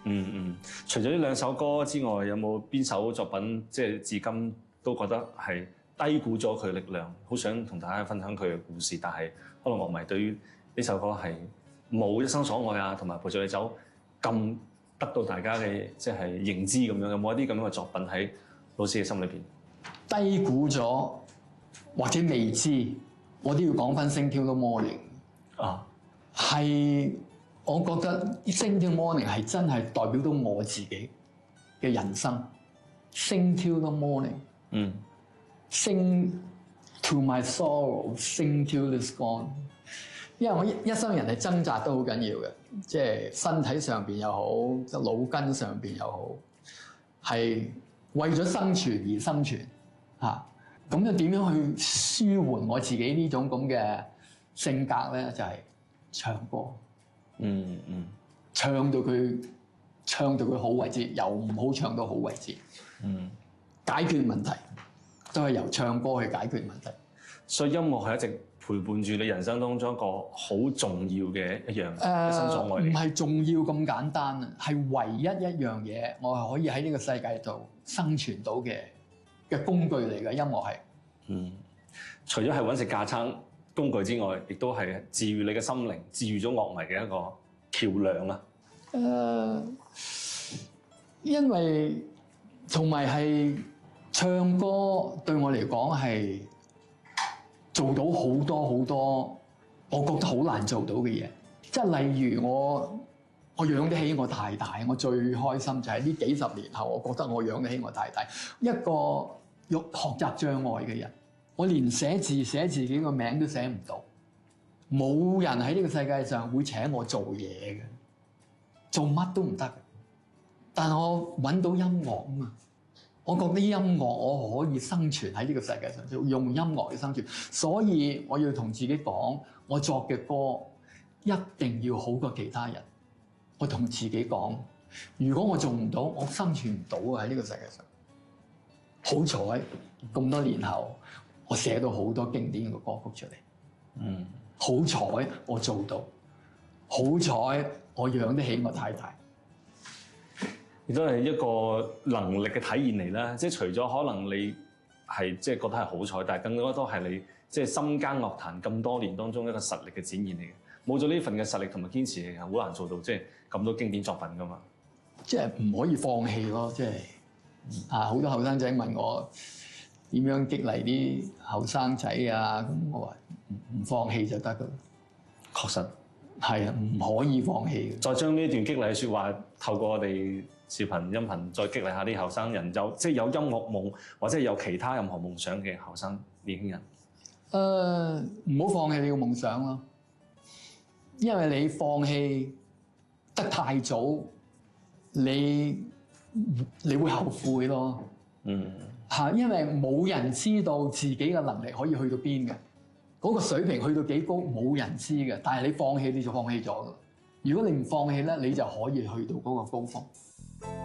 除咗呢兩首歌之外，有冇邊首作品即係至今都覺得係低估咗佢嘅力量？好想同大家分享佢嘅故事，但係可能樂迷對於呢首歌係冇一生所愛啊，同埋陪著你走咁得到大家嘅即係認知咁樣，有冇一啲咁樣嘅作品喺老師嘅心裏邊？ 低估咗或者未知，我都要講翻《Sing Till the Morning》啊，係我覺得《Sing Till the Morning》係真係代表到我自己嘅人生。Sing till the morning， Sing to my sorrow，Sing till it's gone。因為我一生人係掙扎都好緊要嘅，即係身體上邊又好，即係腦筋上邊又好，係為咗生存而生存嚇。咁又點樣去舒緩我自己呢種咁嘅性格咧？就係唱歌，唱到佢好為止，由唔好唱到好為止。解決問題都係由唱歌去解決問題。 所以音樂係一直陪伴住你人生當中一個好重要嘅一樣一生所愛嚟。 唔係重要咁簡單啊，係唯一一樣嘢，我係可以喺呢個世界度生存到嘅工具嚟嘅。音樂係， 除咗係揾食架撐工具之外，亦都係治愈你嘅心靈、治愈咗樂迷嘅一個橋梁啦。 因為同埋係唱歌對我嚟講係做到好多我覺得好難做到嘅嘢，即係例如我養得起我太太，我最開心就係呢幾十年後，我覺得我養得起我太太。一個有學習障礙嘅人，我連寫自己個名都寫唔到，冇人喺呢個世界上會請我做嘢嘅，做乜都唔得嘅。但我揾到音樂啊嘛，我覺得音樂我可以生存喺呢個世界上，就用音樂去生存。所以我要同自己講，我作嘅歌一定要好過其他人。我同自己講，如果我做唔到，我生存唔到喺呢個世界上。好彩咁多年後，我寫到好多經典嘅歌曲出嚟。好彩我做到，好彩我養得起我太太。 亦都係一個能力嘅體現嚟啦，即係除咗可能你係即係覺得係好彩，但係更加多係你即係深耕樂壇咁多年當中一個實力嘅展現嚟嘅。冇咗呢份嘅實力同埋堅持，係好難做到即係咁多經典作品噶嘛。即係唔可以放棄咯，即係好多後生仔問我點樣激勵啲後生仔啊，咁我話唔放棄就得噶啦。 確實係啊，唔可以放棄嘅。 再將呢段激勵嘅説話透過我哋視頻、音頻，再激勵下啲後生人，即係有音樂夢或者有其他任何夢想嘅後生年輕人。 唔好放棄你嘅夢想咯，因為你放棄得太早，你會後悔咯。因為冇人知道自己嘅能力可以去到邊嘅，嗰個水平去到幾高冇人知嘅。但係你放棄你就放棄咗㗎。如果你唔放棄咧，你就可以去到嗰個高峰。